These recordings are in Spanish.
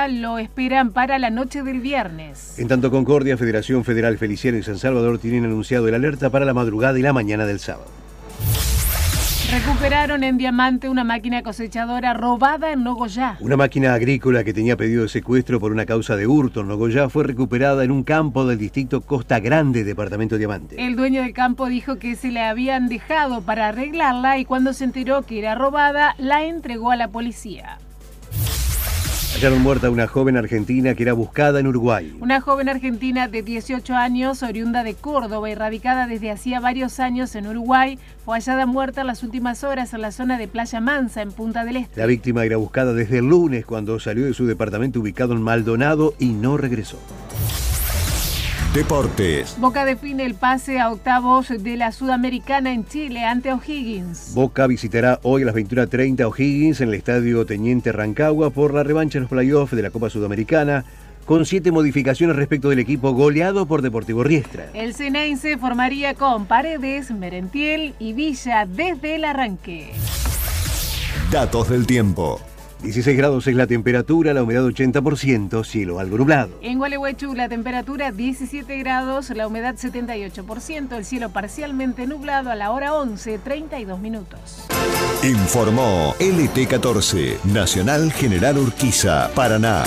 lo esperan para la noche del viernes. En tanto, Concordia, Federación Federal Feliciano y San Salvador tienen anunciado el alerta para la madrugada y la mañana del sábado. Recuperaron en Diamante una máquina cosechadora robada en Nogoyá. Una máquina agrícola que tenía pedido de secuestro por una causa de hurto en Nogoyá fue recuperada en un campo del distrito Costa Grande, departamento Diamante. El dueño del campo dijo que se le habían dejado para arreglarla y cuando se enteró que era robada, la entregó a la policía. Hallaron muerta a una joven argentina que era buscada en Uruguay. Una joven argentina de 18 años, oriunda de Córdoba y radicada desde hacía varios años en Uruguay, fue hallada muerta en las últimas horas en la zona de Playa Mansa, en Punta del Este. La víctima era buscada desde el lunes cuando salió de su departamento ubicado en Maldonado y no regresó. Deportes. Boca define el pase a octavos de la Sudamericana en Chile ante O'Higgins. Boca visitará hoy a las 21:30 a O'Higgins en el Estadio Teniente Rancagua por la revancha en los playoffs de la Copa Sudamericana, con 7 modificaciones respecto del equipo goleado por Deportivo Riestra. El Ceneice formaría con Paredes, Merentiel y Villa desde el arranque. Datos del tiempo. 16 grados es la temperatura, la humedad 80%, cielo algo nublado. En Gualeguaychú la temperatura 17 grados, la humedad 78%, el cielo parcialmente nublado a la hora 11:32 minutos. Informó LT14, Nacional General Urquiza, Paraná.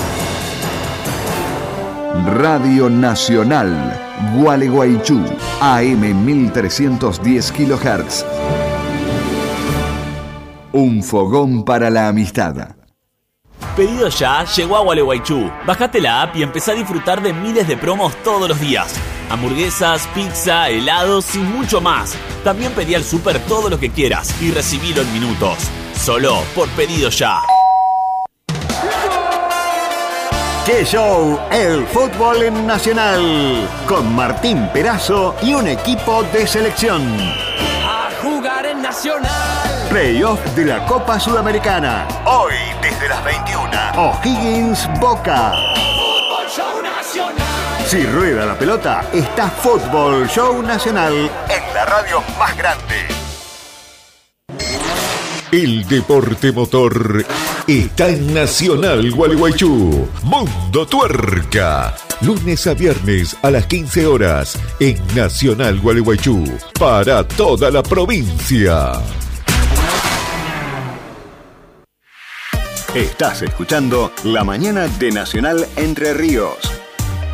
Radio Nacional, Gualeguaychú, AM 1310 kHz. Un fogón para la amistad. Pedido Ya llegó a Gualeguaychú. Bajate la app y empezá a disfrutar de miles de promos todos los días. Hamburguesas, pizza, helados y mucho más. También pedí al súper todo lo que quieras y recibilo en minutos. Solo por Pedido Ya. ¡Qué show! El fútbol en Nacional. Con Martín Perazo y un equipo de selección. A jugar en Nacional. Playoff de la Copa Sudamericana. Hoy desde las 21. O'Higgins Boca. Fútbol Show Nacional. Si rueda la pelota, está Fútbol Show Nacional en la radio más grande. El deporte motor está en Nacional Gualeguaychú. Mundo Tuerca. Lunes a viernes a las 15 horas en Nacional Gualeguaychú. Para toda la provincia. Estás escuchando La Mañana de Nacional Entre Ríos.